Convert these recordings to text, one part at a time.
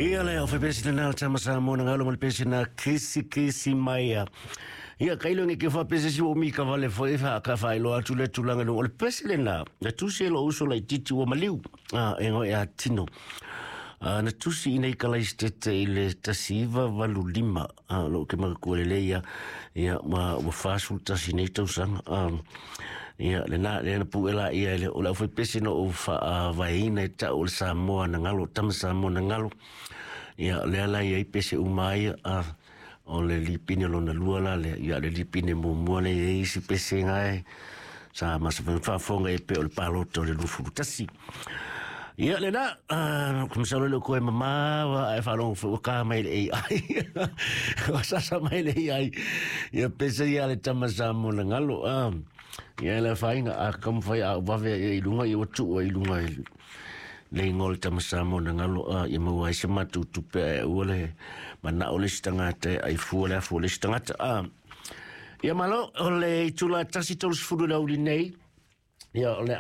Ia leo fa pesi na tama sa mo na ngalo mal pesi na kisi maia. Ia kailo ngi ke fa pesi si o mi ka vale foi fa ka fa ilo atu le tulanga no pesi le na tusi lo uso la titi o maliu engo ya tino. Na tusi ina ikala istete ile tasiva valu lima lo ke makulele ia ma fasul tasine tausanga ia le na puela ia le o la foi pesi no fa vaina ta o Samoa na ngalo tam Samoa na ngalo ia le ala ia pesi umai o le lipine lo na luala le ia le lipine mo mo le isi pesi ngai sa mas fa fonga e pe o palo to le lufu tasi ia le na como se lo ko mama wa fa lo fu ka mai ai o sa mai le ai ia pesi ia le tam Samoa na ngalo ia le fainga kam fai va ve I lunga I tu I lunga le ngol tam Samoa na ngalo ia mo ai se matu tu pe ole mana ole stanga te ai fu le stanga ia malo ole tula tasi tol fudu la uli nei ia ole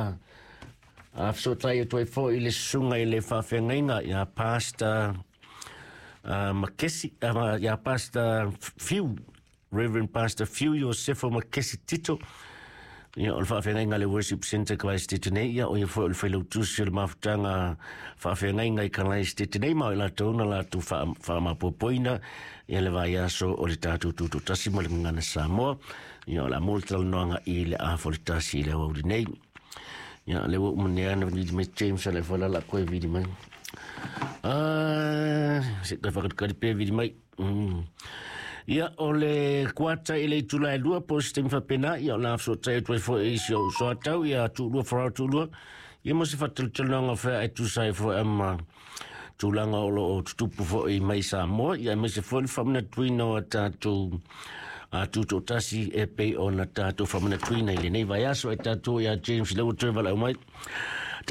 so tai to fo ile sunga ile fa fenga ia pasta makesi ia pasta few Reverend Pastor Few Josefo Makesi Tito ia o whawhenga le worship center Christ Titene ia o ia fo o whailau tusi le mafutanga whawhenga I Christ Titene ma o la tauna la tu whaamapopoina ia le vai aso o le tātou tutu tasi mo le ngana Samoa ia o la multal noanga I le afo le tasi I le wauri nei ia le wo umaneana vidi me James le whala la koe vidi mai se kai whakatukari pe vidi mai ia o le kuata I le tula e lua po sistemi whapena ia o la afso tai toi fo e isi o soa tau ia tūlua wharau tūlua ia mo se whatalunga whea e tūsai fo tūlanga o lo o tutupu fo I mai Samoa ia me se fo le whamina tuina o tātou tūtou tasi e pei o na tātou whamina tuina I le nei vai aso e tātou ia James Lewa Trevor lau mai